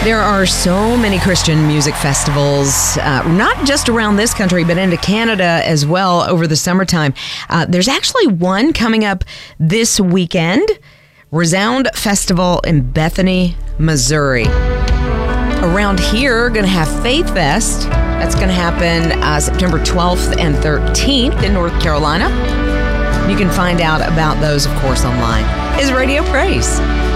There are so many Christian music festivals, not just around this country, but into Canada as well over the summertime. There's actually one coming up this weekend, Resound Festival in Bethany, Missouri. Around here, going to have Faith Fest. That's going to happen September 12th and 13th in North Carolina. You can find out about those, of course, online. Is Radio Praise.